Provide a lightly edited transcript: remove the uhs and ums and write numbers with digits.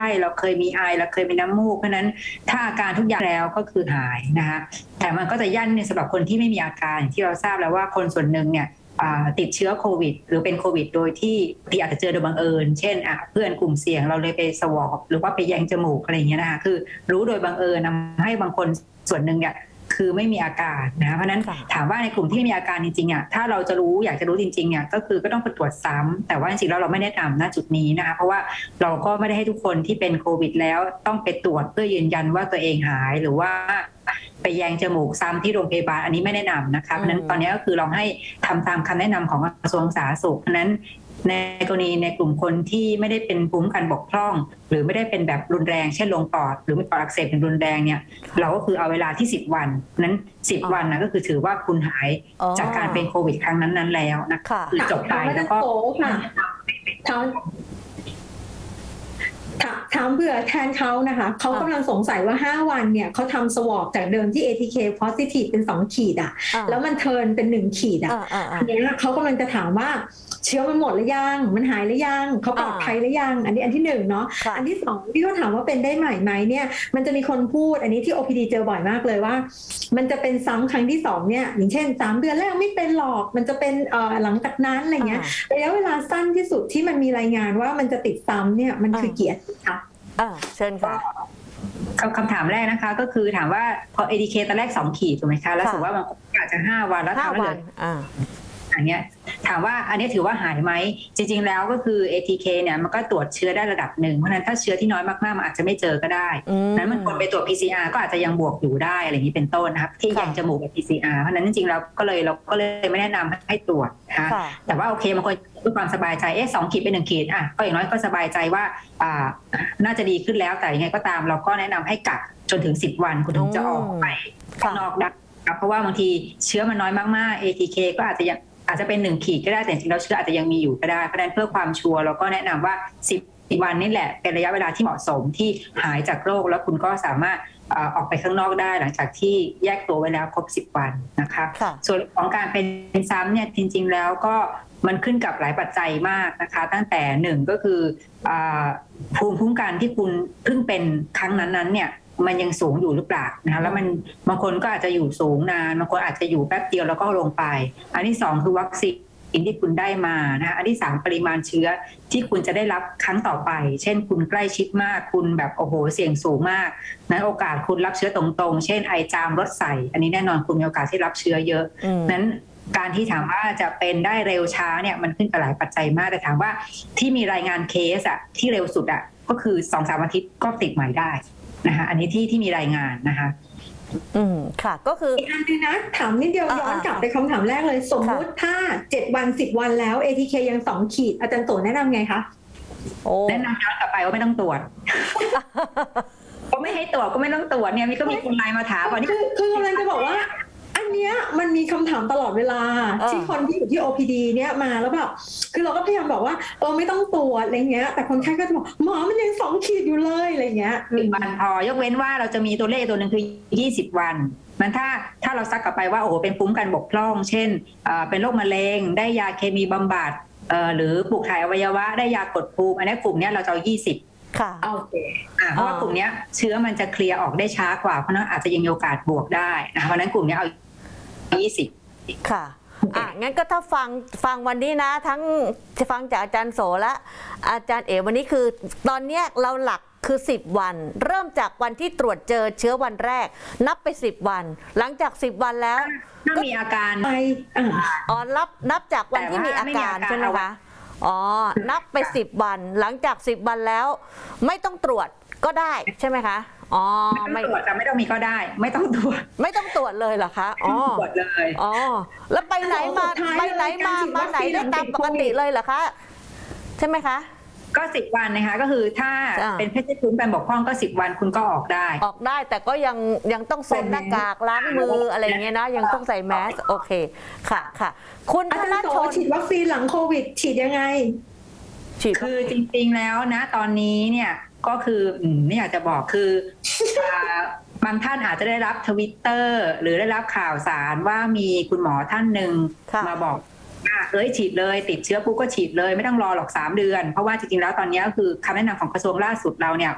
เราเคยมีไอเราเคยมีน้ำมูกเพราะนั้นถ้าอาการทุกอย่างแล้วก็คือหายนะคะแต่มันก็จะยั่นในสำหรับคนที่ไม่มีอาการอย่างที่เราทราบแล้วว่าคนส่วนหนึ่งเนี่ยติดเชื้อโควิดหรือเป็นโควิดโดยที่อาจจะเจอโดยบังเอิญเช่นเพื่อนกลุ่มเสี่ยงเราเลยไปสวอปหรือว่าไปแยงจมูกอะไรอย่างเงี้ยนะคะคือรู้โดยบังเอิญทำให้บางคนส่วนหนึ่งเนี่ยคือไม่มีอาการนะเพราะนั้นถามว่าในกลุ่มที่ไม่มีอาการจริงๆถ้าเราจะรู้อยากจะรู้จริงๆก็คือก็ต้องไปตรวจซ้ำแต่ว่าจริงๆแล้วเราไม่แนะนำณจุดนี้นะคะเพราะว่าเราก็ไม่ได้ให้ทุกคนที่เป็นโควิดแล้วต้องไปตรวจเพื่อยืนยันว่าตัวเองหายหรือว่าไปแยงจมูกซ้ำที่โรงพยาบาลอันนี้ไม่แนะนำนะคะเพราะนั้นตอนนี้ก็คือลองให้ทำตามคำแนะนำของกระทรวงสาธารณสุขเพราะนั้นในกรณีในกลุ่มคนที่ไม่ได้เป็นภูมิคุ้มกันบกพร่องหรือไม่ได้เป็นแบบรุนแรงเช่นลงปอดหรือมีปอดอักเสบเป็นรุนแรงเนี่ยเราก็คือเอาเวลาที่10 วันนั้น10 วันนะก็คือถือว่าคุณหายจากการเป็นโควิดครั้งนั้นๆแล้วนะคะคือจบไปแล้วก็ถามเผื่อแทนเขานะคะเขากำลังสงสัยว่า5 วันเนี่ยเขาทำสวอปจากเดิมที่ ATK positive เป็น2 ขีดแล้วมันเทิร์นเป็น1 ขีดอันนี้เขากำลังจะถามว่าเชื้อมันหมดหรือยังมันหายหรือยังเขาปลอดภัยหรือยังอันนี้อันที่1เนาะอันที่2ที่เขาถามว่าเป็นได้ใหม่ไหมเนี่ยมันจะมีคนพูดอันนี้ที่ OPD เจอบ่อยมากเลยว่ามันจะเป็นซ้ำครั้งที่2เนี่ยอย่างเช่น3 เดือนแรกไม่เป็นหรอกมันจะเป็นหลังจากนั้นอะไรเงี้ยระยะเวลาสั้นที่สุดที่มันมีรายงานว่ามันจะติดซ้ำเนี่ยมันคือกี่อาทิตย์คะเชิญค่ะคำถามแรกนะคะก็คือถามว่าพอ ATK ตอนแรก2 ขีดถูกไหมคะแล้วถือว่ามันอาจจะ5 วันแล้วทำแล้วเหลืออันนี้ถามว่าอันนี้ถือว่าหายไหมจริงๆแล้วก็คือ ATK เนี่ยมันก็ตรวจเชื้อได้ระดับหนึ่งเพราะนั้นถ้าเชื้อที่น้อยมากๆมันอาจจะไม่เจอก็ได้นั้นมันควรไปตรวจ PCR ก็อาจจะยังบวกอยู่ได้อะไรอย่างนี้เป็นต้นนะครับที่ยังจมูกกับ PCR เพราะนั้นจริงๆเราก็เลยไม่แนะนำให้ตรวจนะคะแต่ว่าโอเคบางคนเพื่อความสบายใจ2 ขีดเป็น1 ขีดก็อย่างน้อยก็สบายใจว่าน่าจะดีขึ้นแล้วแต่ยังไงก็ตามเราก็แนะนำให้กักจนถึง10 วันคุณถึงจะออกไปข้างนอกได้เพราะว่าบางทีเชื้อมันน้อยมากๆ ATK ก็อาจจะเป็น1 ขีดก็ได้แต่จริงๆแล้วเชื้ออาจจะยังมีอยู่ก็ได้เพราะฉะนั้นเพื่อความชัวร์เราก็แนะนำว่า10 วันนี่แหละเป็นระยะเวลาที่เหมาะสมที่หายจากโรคแล้วคุณก็สามารถออกไปข้างนอกได้หลังจากที่แยกตัวไว้แล้วครบ10 วันนะคะส่วนของการเป็นซ้ำเนี่ยจริงๆแล้วก็มันขึ้นกับหลายปัจจัยมากนะคะตั้งแต่1ก็คือภูมิคุ้มกันที่คุณเพิ่งเป็นครั้งนั้นๆเนี่ยมันยังสูงอยู่หรือเปล่านะคะแล้วมันบางคนก็อาจจะอยู่สูงนานบางคนอาจจะอยู่แป๊บเดียวแล้วก็ลงไปอันที่2คือวัคซีนที่คุณได้มานะคะอันที่3ปริมาณเชื้อที่คุณจะได้รับครั้งต่อไปเช่นคุณใกล้ชิดมากคุณแบบโอ้โหเสี่ยงสูงมากนั้นโอกาสคุณรับเชื้อตรงๆเช่นไอจามรถใส่อันนี้แน่นอนคุณมีโอกาสที่รับเชื้อเยอะนั้นการที่ถามว่าจะเป็นได้เร็วช้าเนี่ยมันขึ้นกับหลายปัจจัยมากแต่ถามว่าที่มีรายงานเคสที่เร็วสุดก็คือ 2-3 อาทิตย์ก็ติดใหม่ได้นะคะอันนี้ที่มีรายงานนะคะค่ะก็คืออีกอันนึงนะถามนิดเดียวย้อนกลับไปคำถามแรกเลยสมมติถ้า7 วัน10 วันแล้ว ATK ยัง2 ขีดอาจารย์โตแนะนำไงคะแนะนำย้อนกลับไปว่าไม่ต้องตรวจก็ไม่ให้ตรวจก็ไม่ต้องตรวจเนี่ยก็มีคนไลน์มาถามว่านี่คือกำลังจะบอกว่าอันเนี้ยมันมีคำถามตลอดเวลาที่คนที่อยู่ที่ OPD เนี่ยมาแล้วแบบคือเราก็พยายามบอกว่าไม่ต้องตรวจอะไรเงี้ยแต่คนไข้ก็จะบอกหมอมันยัง2 ขีดอยู่เลยอะไรเงี้ย 10 วันพอยกเว้นว่าเราจะมีตัวเลขตัวหนึ่งคือ20 วันมันถ้าเราซักกลับไปว่าโอ้โหเป็นภูมิคุ้มกันบกพร่องเช่นเป็นโรคมะเร็งได้ยาเคมีบำบัดหรือปลูกถ่ายอวัยวะได้ยากดภูมิอันนี้กลุ่มนี้เราจะ20 ค่ะโอเคเพราะว่ากลุ่มนี้เชื้อมันจะเคลียร์ออกได้ช้ากว่าเพราะนั้นอาจจะยังมีโอกาสบวกได้นะเพราะนั้นกลุ่มนี้เอา20 ค่ะงั้นก็ถ้าฟังวันนี้นะทั้งฟังจากอาจารย์โสและอาจารย์เอ๋วันนี้คือตอนนี้เราหลักคือ10 วันเริ่มจากวันที่ตรวจเจอเชื้อวันแรกนับไป10 วันหลังจาก10 วันแล้วถ้ามีอาการนับจากวันที่มีอาการใช่ไหมคะนับไป10 วันหลังจาก10 วันแล้วไม่ต้องตรวจก็ได้ใช่ไหมคะไม่ตรวจจะไม่ต้องมีก็ได้ไม่ต้องตรวจเลยเหรอคะตรวจเลยแล้วไปไหนมาไหนได้ตามปกติเลยเหรอคะใช่ไหมคะก็10 วันนะคะก็คือถ้าเป็นเพศภูมิคุ้มกันบกพร่องก็10 วันคุณก็ออกได้แต่ก็ยังต้องสวมหน้ากากล้างมืออะไรเงี้ยนะยังต้องใส่แมสโอเคค่ะคุณธนชฉีดวัคซีนหลังโควิดฉีดยังไงคือจริงๆแล้วนะตอนนี้เนี่ยก็คือไม่อยากจะบอกคือบางท่านอาจจะได้รับTwitterหรือได้รับข่าวสารว่ามีคุณหมอท่านหนึ่งมาบอกฉีดเลยติดเชื้อปุ๊บก็ฉีดเลยไม่ต้องรอหรอก3 เดือนเพราะว่าจริงๆแล้วตอนนี้ก็คือคำแนะนำของกระทรวงล่าสุดเราเนี่ย